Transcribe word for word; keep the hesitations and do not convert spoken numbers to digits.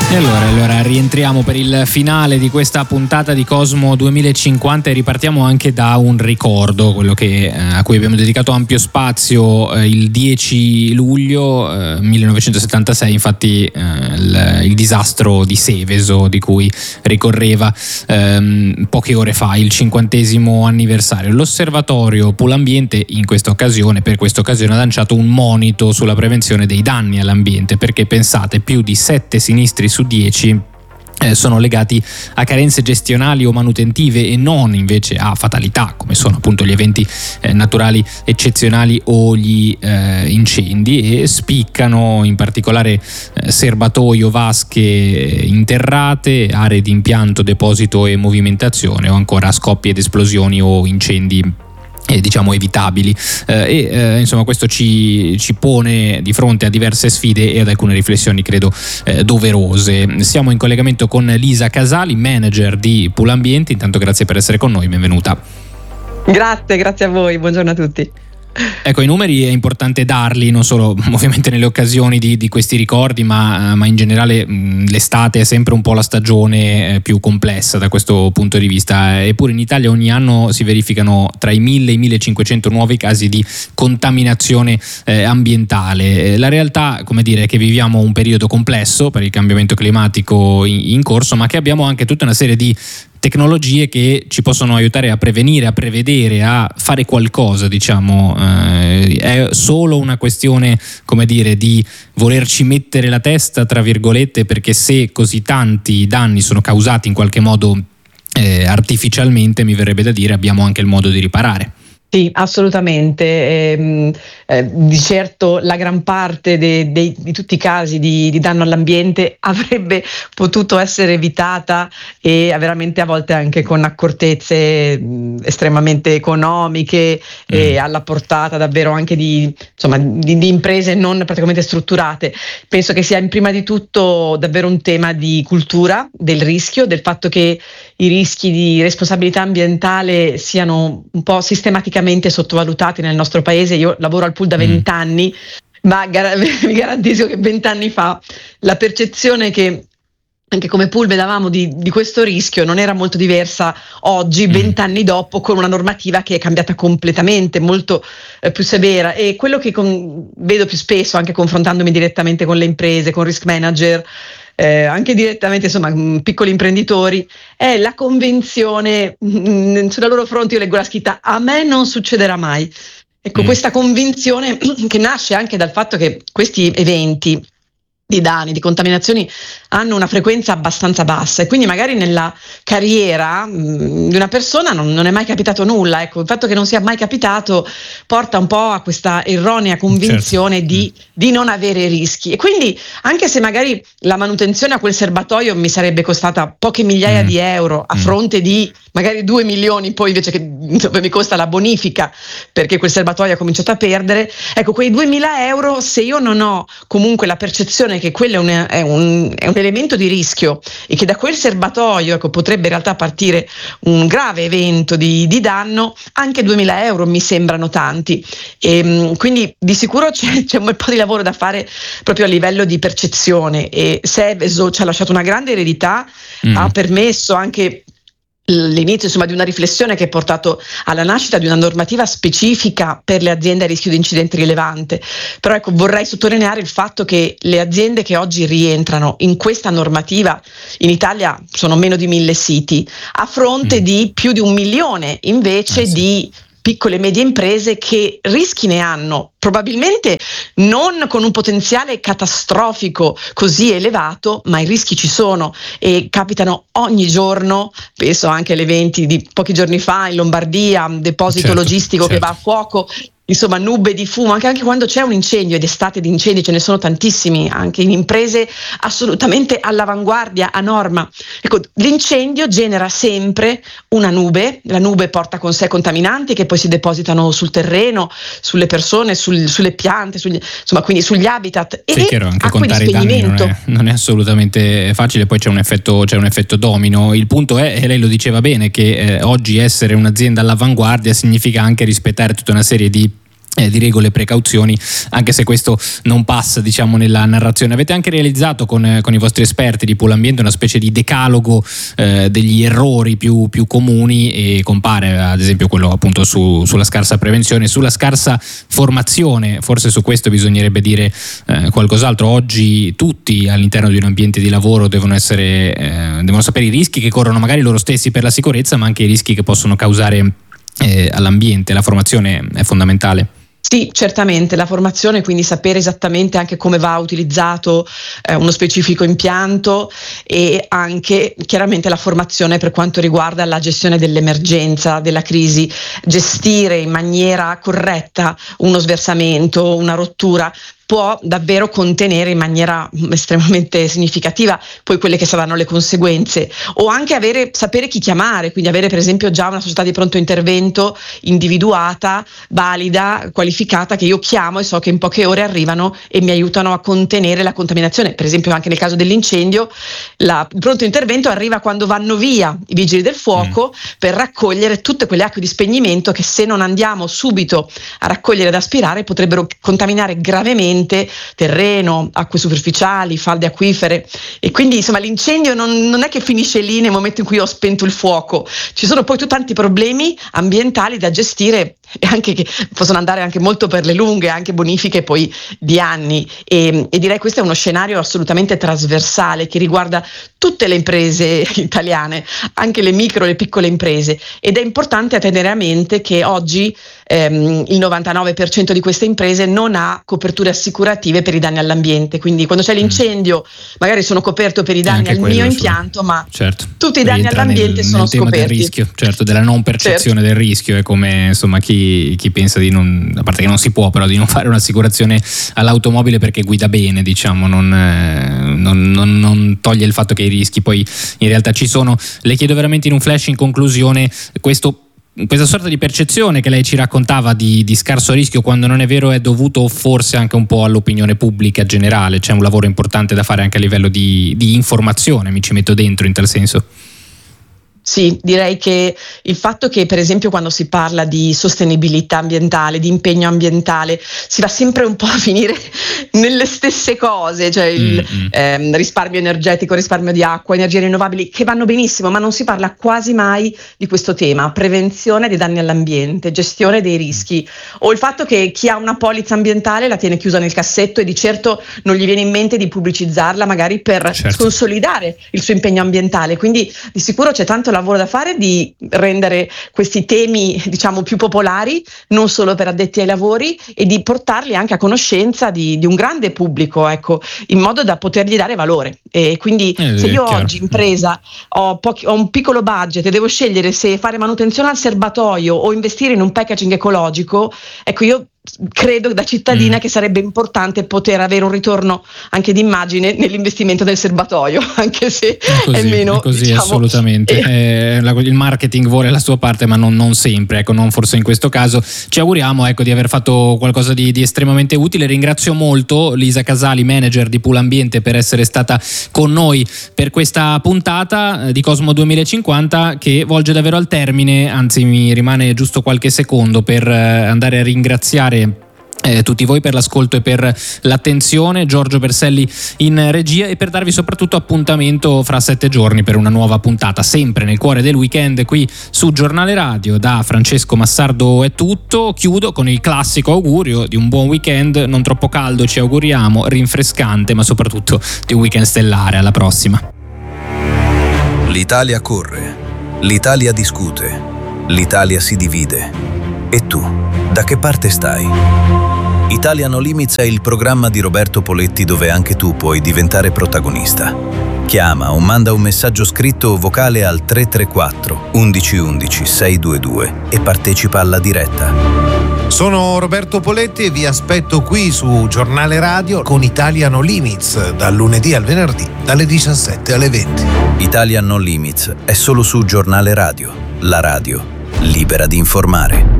E allora, allora rientriamo per il finale di questa puntata di Cosmo duemilacinquanta e ripartiamo anche da un ricordo, quello che, eh, a cui abbiamo dedicato ampio spazio eh, il dieci luglio eh, millenovecentosettantasei, infatti eh, il, il disastro di Seveso, di cui ricorreva ehm, poche ore fa il cinquantesimo anniversario. L'osservatorio Pulambiente in questa occasione, per questa occasione, ha lanciato un monito sulla prevenzione dei danni all'ambiente, perché pensate, più di sette sinistri su dieci eh, sono legati a carenze gestionali o manutentive e non invece a fatalità, come sono appunto gli eventi eh, naturali eccezionali o gli eh, incendi, e spiccano in particolare eh, serbatoio, vasche interrate, aree di impianto, deposito e movimentazione, o ancora scoppi ed esplosioni o incendi Eh, diciamo evitabili, eh, e eh, insomma questo ci, ci pone di fronte a diverse sfide e ad alcune riflessioni credo eh, doverose. Siamo in collegamento con Lisa Casali, manager di Pulambiente. Intanto grazie per essere con noi, benvenuta. Grazie, grazie a voi, buongiorno a tutti. Ecco, i numeri è importante darli, non solo ovviamente nelle occasioni di, di questi ricordi, ma, ma in generale mh, l'estate è sempre un po' la stagione eh, più complessa da questo punto di vista. Eppure in Italia ogni anno si verificano tra i mille e i millecinquecento nuovi casi di contaminazione eh, ambientale. La realtà, come dire, è che viviamo un periodo complesso per il cambiamento climatico in, in corso, ma che abbiamo anche tutta una serie di tecnologie che ci possono aiutare a prevenire, a prevedere, a fare qualcosa, diciamo. Eh, è solo una questione, come dire, di volerci mettere la testa, tra virgolette, perché se così tanti danni sono causati in qualche modo eh, artificialmente, mi verrebbe da dire, abbiamo anche il modo di riparare. Sì, assolutamente. Eh, eh, di certo la gran parte de, de, di tutti i casi di, di danno all'ambiente avrebbe potuto essere evitata, e veramente a volte anche con accortezze mh, estremamente economiche mm. e alla portata davvero anche di, insomma, di, di imprese non praticamente strutturate. Penso che sia in prima di tutto davvero un tema di cultura del rischio, del fatto che i rischi di responsabilità ambientale siano un po' sistematicamente sottovalutati nel nostro paese. Io lavoro al pool da vent'anni, ma gar- vi garantisco che vent'anni fa la percezione che anche come pool vedavamo di, di questo rischio non era molto diversa oggi, vent'anni dopo, con una normativa che è cambiata completamente, molto eh, più severa. E quello che con, vedo più spesso, anche confrontandomi direttamente con le imprese, con risk manager, Eh, anche direttamente, insomma, piccoli imprenditori, è la convinzione, mh, sulla loro fronte io leggo la scritta "a me non succederà mai". Ecco, mm. questa convinzione che nasce anche dal fatto che questi eventi di danni, di contaminazioni hanno una frequenza abbastanza bassa, e quindi magari nella carriera mh, di una persona non, non è mai capitato nulla. Ecco, il fatto che non sia mai capitato porta un po' a questa erronea convinzione certo. di, di non avere rischi, e quindi anche se magari la manutenzione a quel serbatoio mi sarebbe costata poche migliaia mm. di euro a mm. fronte di magari due milioni poi invece che dove mi costa la bonifica perché quel serbatoio ha cominciato a perdere, ecco, quei duemila euro, se io non ho comunque la percezione che quello è un, è un, è un elemento di rischio e che da quel serbatoio, ecco, potrebbe in realtà partire un grave evento di, di danno, anche duemila euro mi sembrano tanti. E quindi di sicuro c'è, c'è un bel po' di lavoro da fare proprio a livello di percezione, e Seveso ci ha lasciato una grande eredità, mm. ha permesso anche l'inizio, insomma, di una riflessione che ha portato alla nascita di una normativa specifica per le aziende a rischio di incidente rilevante. Però ecco, vorrei sottolineare il fatto che le aziende che oggi rientrano in questa normativa in Italia sono meno di mille siti, a fronte mm. di più di un milione invece ah, sì. di piccole e medie imprese che rischi ne hanno, probabilmente non con un potenziale catastrofico così elevato, ma i rischi ci sono e capitano ogni giorno. Penso anche agli eventi di pochi giorni fa in Lombardia, un deposito certo, logistico certo. che va a fuoco, insomma nube di fumo, anche, anche quando c'è un incendio, ed estate di incendi ce ne sono tantissimi, anche in imprese assolutamente all'avanguardia, a norma. Ecco, l'incendio genera sempre una nube, la nube porta con sé contaminanti che poi si depositano sul terreno, sulle persone, sul, sulle piante, sugli, insomma, quindi sugli habitat. Sì, e chiaro, anche contare i danni non è, non è assolutamente facile, poi c'è un effetto, c'è un effetto domino. Il punto è, e lei lo diceva bene, che eh, oggi essere un'azienda all'avanguardia significa anche rispettare tutta una serie di Eh, di regole e precauzioni, anche se questo non passa, diciamo, nella narrazione. Avete anche realizzato con, con i vostri esperti di Pulambiente una specie di decalogo eh, degli errori più, più comuni, e compare ad esempio quello appunto su, sulla scarsa prevenzione, sulla scarsa formazione. Forse su questo bisognerebbe dire eh, qualcos'altro. Oggi tutti all'interno di un ambiente di lavoro devono essere eh, devono sapere i rischi che corrono magari loro stessi per la sicurezza, ma anche i rischi che possono causare eh, all'ambiente. La formazione è fondamentale. Sì, certamente la formazione, quindi sapere esattamente anche come va utilizzato eh, uno specifico impianto, e anche chiaramente la formazione per quanto riguarda la gestione dell'emergenza, della crisi, gestire in maniera corretta uno sversamento, una rottura può davvero contenere in maniera estremamente significativa poi quelle che saranno le conseguenze, o anche avere, sapere chi chiamare, quindi avere per esempio già una società di pronto intervento individuata, valida, qualificata, che io chiamo e so che in poche ore arrivano e mi aiutano a contenere la contaminazione. Per esempio anche nel caso dell'incendio, la, il pronto intervento arriva quando vanno via i vigili del fuoco mm. per raccogliere tutte quelle acque di spegnimento che, se non andiamo subito a raccogliere ed aspirare, potrebbero contaminare gravemente terreno, acque superficiali, falde acquifere. E quindi insomma l'incendio non, non è che finisce lì nel momento in cui ho spento il fuoco, ci sono poi tutti tanti problemi ambientali da gestire, e anche che possono andare anche molto per le lunghe, anche bonifiche poi di anni, e, e direi questo è uno scenario assolutamente trasversale che riguarda tutte le imprese italiane, anche le micro e le piccole imprese, ed è importante tenere a mente che oggi ehm, il novantanove per cento di queste imprese non ha coperture assicurative per i danni all'ambiente, quindi quando c'è l'incendio magari sono coperto per i danni al mio impianto, ma certo, tutti i danni all'ambiente nel, sono nel tema scoperti. Del rischio, certo, della non percezione certo. del rischio. È come insomma chi, chi pensa di non, a parte che non si può, però di non fare un'assicurazione all'automobile perché guida bene, diciamo, non, eh, non, non, non toglie il fatto che i rischi poi in realtà ci sono. Le chiedo veramente in un flash, in conclusione, questo questa sorta di percezione che lei ci raccontava di, di scarso rischio, quando non è vero, è dovuto forse anche un po' all'opinione pubblica generale. C'è un lavoro importante da fare anche a livello di, di informazione, mi ci metto dentro in tal senso. Sì, direi che il fatto che per esempio quando si parla di sostenibilità ambientale, di impegno ambientale, si va sempre un po' a finire nelle stesse cose, cioè il mm-hmm. ehm, risparmio energetico, risparmio di acqua, energie rinnovabili, che vanno benissimo, ma non si parla quasi mai di questo tema: prevenzione dei danni all'ambiente, gestione dei rischi, o il fatto che chi ha una polizza ambientale la tiene chiusa nel cassetto e di certo non gli viene in mente di pubblicizzarla magari per certo. consolidare il suo impegno ambientale. Quindi di sicuro c'è tanto lavoro da fare di rendere questi temi, diciamo, più popolari, non solo per addetti ai lavori, e di portarli anche a conoscenza di, di un grande pubblico, ecco, in modo da potergli dare valore. E quindi eh, se io oggi impresa ho, pochi, ho un piccolo budget e devo scegliere se fare manutenzione al serbatoio o investire in un packaging ecologico, ecco, io credo da cittadina mm. che sarebbe importante poter avere un ritorno anche d'immagine nell'investimento del serbatoio, anche se è, così, è meno è così, diciamo, assolutamente eh. Eh, la, il marketing vuole la sua parte, ma non, non sempre, ecco, non forse in questo caso. Ci auguriamo, ecco, di aver fatto qualcosa di, di estremamente utile. Ringrazio molto Lisa Casali, manager di Pulambiente, per essere stata con noi per questa puntata di Cosmo duemilacinquanta, che volge davvero al termine. Anzi, mi rimane giusto qualche secondo per andare a ringraziare Eh, tutti voi per l'ascolto e per l'attenzione, Giorgio Berselli in regia, e per darvi soprattutto appuntamento fra sette giorni per una nuova puntata, sempre nel cuore del weekend qui su Giornale Radio. Da Francesco Massardo è tutto, chiudo con il classico augurio di un buon weekend, non troppo caldo ci auguriamo, rinfrescante, ma soprattutto di un weekend stellare. Alla prossima. L'Italia corre, l'Italia discute, l'Italia si divide. E tu, da che parte stai? Italia No Limits è il programma di Roberto Poletti dove anche tu puoi diventare protagonista. Chiama o manda un messaggio scritto o vocale al tre tre quattro undici undici seicentodventidue e partecipa alla diretta. Sono Roberto Poletti e vi aspetto qui su Giornale Radio con Italia No Limits, dal lunedì al venerdì, dalle diciassette alle venti. Italia No Limits è solo su Giornale Radio, la radio libera di informare.